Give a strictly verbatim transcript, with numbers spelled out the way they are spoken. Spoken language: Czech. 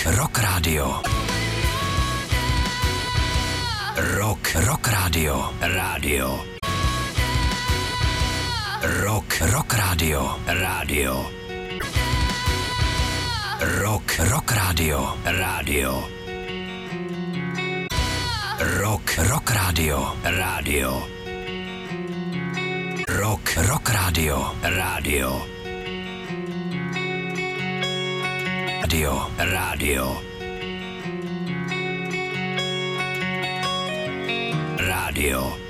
Rock Radio. Rock, Rock Radio. Radio. Rock, Rock Radio. Radio. Rock, Rock Radio. Radio. Rock, Rock Radio. Radio. Rock, Rock Radio. Radio. Radio. Radio. Radio.